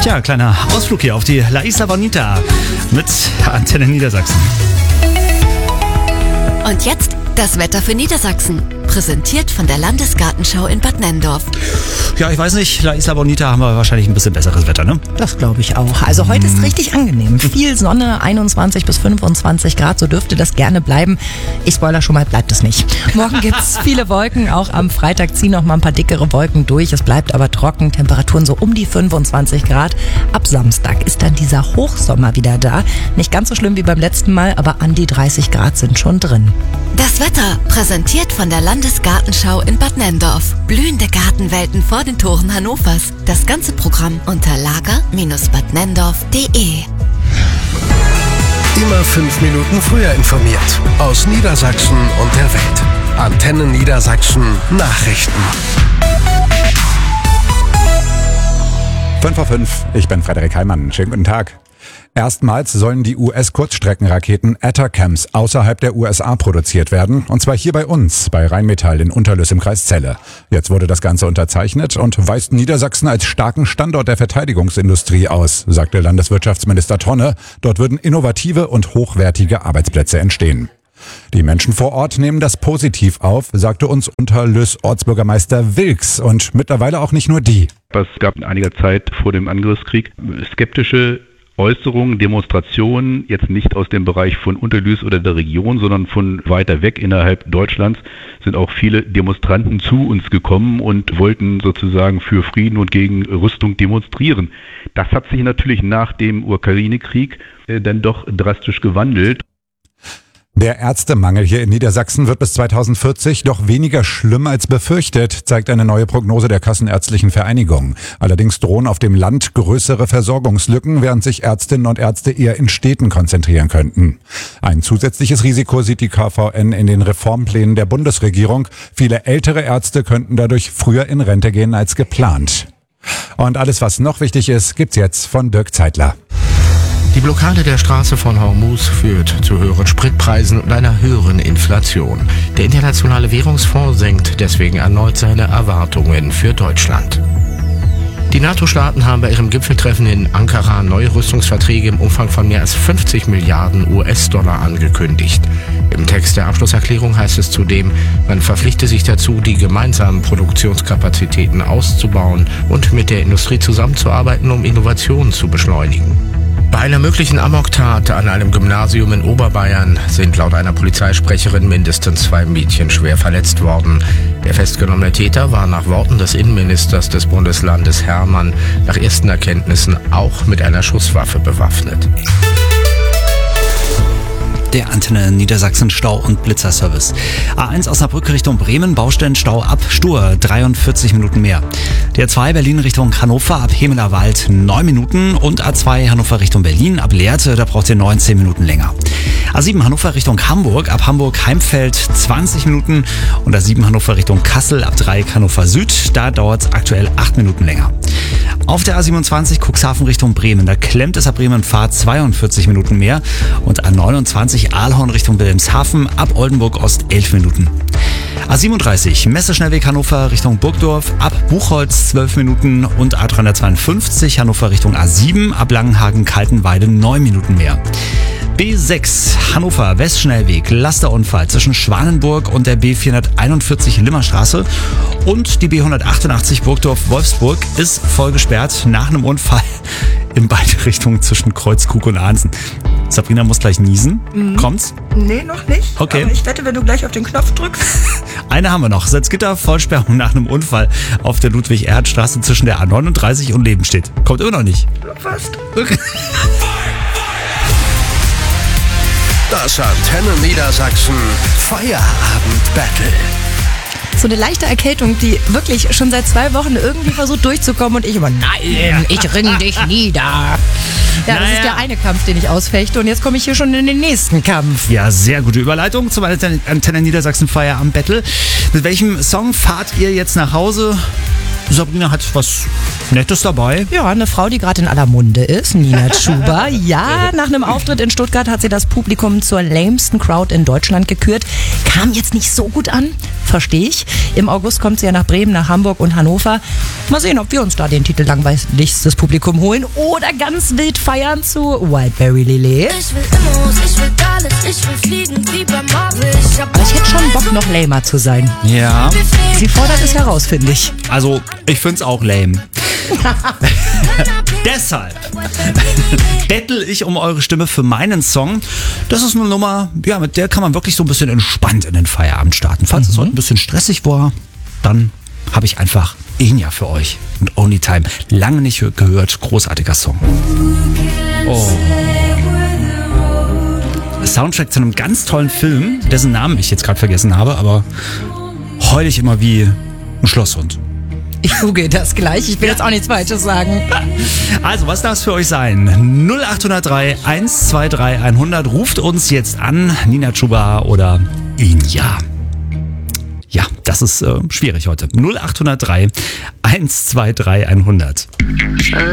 Tja, kleiner Ausflug hier auf die La Isla Bonita mit Antenne Niedersachsen. Und jetzt das Wetter für Niedersachsen. Präsentiert von der Landesgartenschau in Bad Nenndorf. Ja, ich weiß nicht, La Isla Bonita haben wir wahrscheinlich ein bisschen besseres Wetter, ne? Das glaube ich auch. Also heute ist richtig angenehm. Viel Sonne, 21 bis 25 Grad, so dürfte das gerne bleiben. Ich spoiler schon mal, bleibt es nicht. Morgen gibt es viele Wolken, auch am Freitag ziehen noch mal ein paar dickere Wolken durch. Es bleibt aber trocken, Temperaturen so um die 25 Grad. Ab Samstag ist dann dieser Hochsommer wieder da. Nicht ganz so schlimm wie beim letzten Mal, aber an die 30 Grad sind schon drin. Das Wetter präsentiert von der Landesgartenschau in Bad Nenndorf. Blühende Gartenwelten vor den Toren Hannovers. Das ganze Programm unter lager-badnenndorf.de. Immer 5 Minuten früher informiert. Aus Niedersachsen und der Welt. Antenne Niedersachsen Nachrichten. 5:05, ich bin Frederik Heimann. Schönen guten Tag. Erstmals sollen die US-Kurzstreckenraketen ATACMS außerhalb der USA produziert werden. Und zwar hier bei uns, bei Rheinmetall in Unterlüss im Kreis Celle. Jetzt wurde das Ganze unterzeichnet und weist Niedersachsen als starken Standort der Verteidigungsindustrie aus, sagte Landeswirtschaftsminister Tonne. Dort würden innovative und hochwertige Arbeitsplätze entstehen. Die Menschen vor Ort nehmen das positiv auf, sagte uns Unterlüss Ortsbürgermeister Wilks. Und mittlerweile auch nicht nur die. Es gab in einiger Zeit vor dem Angriffskrieg skeptische Äußerungen, Demonstrationen, jetzt nicht aus dem Bereich von Unterlüß oder der Region, sondern von weiter weg innerhalb Deutschlands, sind auch viele Demonstranten zu uns gekommen und wollten sozusagen für Frieden und gegen Rüstung demonstrieren. Das hat sich natürlich nach dem Ukraine-Krieg dann doch drastisch gewandelt. Der Ärztemangel hier in Niedersachsen wird bis 2040 doch weniger schlimm als befürchtet, zeigt eine neue Prognose der Kassenärztlichen Vereinigung. Allerdings drohen auf dem Land größere Versorgungslücken, während sich Ärztinnen und Ärzte eher in Städten konzentrieren könnten. Ein zusätzliches Risiko sieht die KVN in den Reformplänen der Bundesregierung. Viele ältere Ärzte könnten dadurch früher in Rente gehen als geplant. Und alles, was noch wichtig ist, gibt's jetzt von Dirk Zeitler. Die Blockade der Straße von Hormuz führt zu höheren Spritpreisen und einer höheren Inflation. Der Internationale Währungsfonds senkt deswegen erneut seine Erwartungen für Deutschland. Die NATO-Staaten haben bei ihrem Gipfeltreffen in Ankara neue Rüstungsverträge im Umfang von mehr als 50 Milliarden US-Dollar angekündigt. Im Text der Abschlusserklärung heißt es zudem, man verpflichte sich dazu, die gemeinsamen Produktionskapazitäten auszubauen und mit der Industrie zusammenzuarbeiten, um Innovationen zu beschleunigen. Bei einer möglichen Amoktat an einem Gymnasium in Oberbayern sind laut einer Polizeisprecherin mindestens 2 Mädchen schwer verletzt worden. Der festgenommene Täter war nach Worten des Innenministers des Bundeslandes Hermann nach ersten Erkenntnissen auch mit einer Schusswaffe bewaffnet. Der Antenne Niedersachsen Stau- und Blitzerservice. A1 Osnabrück Richtung Bremen, Baustellenstau ab Stur, 43 Minuten mehr. Der A2 Berlin Richtung Hannover ab Hemelerwald 9 Minuten und A2 Hannover Richtung Berlin ab Lehrte, da braucht ihr 19 Minuten länger. A7 Hannover Richtung Hamburg, ab Hamburg-Heimfeld 20 Minuten und A7 Hannover Richtung Kassel ab Dreieck Hannover Süd, da dauert es aktuell 8 Minuten länger. Auf der A27 Cuxhaven Richtung Bremen, da klemmt es ab Bremen-Fahrt 42 Minuten mehr und A29 Aalhorn Richtung Wilhelmshaven ab Oldenburg Ost 11 Minuten. A37 Messeschnellweg Hannover Richtung Burgdorf ab Buchholz 12 Minuten und A352 Hannover Richtung A7 ab Langenhagen-Kaltenweide 9 Minuten mehr. B6 Hannover Westschnellweg, Lasterunfall zwischen Schwanenburg und der B441 Limmerstraße und die B188 Burgdorf-Wolfsburg ist voll gesperrt nach einem Unfall in beide Richtungen zwischen Kreuzkrug und Ahnsen. Sabrina muss gleich niesen. Kommt's? Nee, noch nicht. Okay. Aber ich wette, wenn du gleich auf den Knopf drückst. Eine haben wir noch. Salzgitter, Vollsperrung nach einem Unfall auf der Ludwig-Erhard-Straße zwischen der A39 und Lebenstedt. Kommt immer noch nicht. Fast. Das Antenne Niedersachsen Feierabend-Battle. So eine leichte Erkältung, die wirklich schon seit 2 Wochen irgendwie versucht durchzukommen und ich immer, nein, ich ring dich nieder. Ja, das ist der eine Kampf, den ich ausfechte und jetzt komme ich hier schon in den nächsten Kampf. Ja, sehr gute Überleitung zum Antenne Niedersachsen Feierabend Battle. Mit welchem Song fahrt ihr jetzt nach Hause? Sabrina hat was Nettes dabei. Ja, eine Frau, die gerade in aller Munde ist, Nina Chuba. Ja, nach einem Auftritt in Stuttgart hat sie das Publikum zur lamesten Crowd in Deutschland gekürt. Kam jetzt nicht so gut an, verstehe ich. Im August kommt sie ja nach Bremen, nach Hamburg und Hannover. Mal sehen, ob wir uns da den Titel langweiligstes Publikum holen oder ganz wild feiern zu Wildberry Lillet. Ich will Immos, ich will alles, ich will fliegen wie bei Marvel. Aber ich hätte schon Bock, noch lamer zu sein. Ja. Sie fordert es heraus, finde ich. Also, ich find's auch lame. Deshalb bettel ich um eure Stimme für meinen Song. Das ist eine Nummer, ja, mit der kann man wirklich so ein bisschen entspannt in den Feierabend starten. Falls es heute ein bisschen stressig war, dann habe ich einfach Enya für euch. Und Only Time. Lange nicht gehört. Großartiger Song. Oh. Soundtrack zu einem ganz tollen Film, dessen Namen ich jetzt gerade vergessen habe, aber heul ich immer wie ein Schlosshund. Ich google das gleich. Ich will jetzt auch nichts Falsches sagen. Also, was darf es für euch sein? 0803 123 100. Ruft uns jetzt an. Nina Chuba oder Enya. Ja, das ist schwierig heute. 0803 123 100.